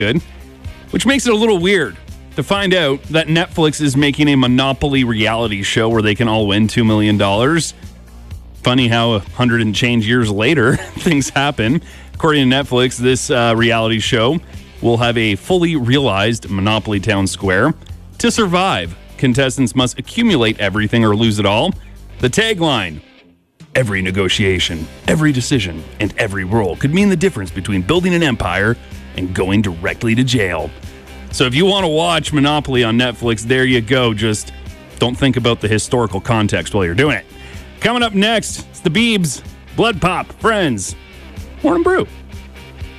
Good. Which makes it a little weird to find out that Netflix is making a Monopoly reality show where they can all win $2 million. Funny how 100 and change years later, things happen. According to Netflix, this reality show will have a fully realized Monopoly Town Square. To survive, contestants must accumulate everything or lose it all. The tagline: every negotiation, every decision, and every roll could mean the difference between building an empire and going directly to jail. So if you want to watch Monopoly on Netflix, there you go. Just don't think about the historical context while you're doing it. Coming up next, it's the Beebs, Blood Pop, Friends, Morning Brew.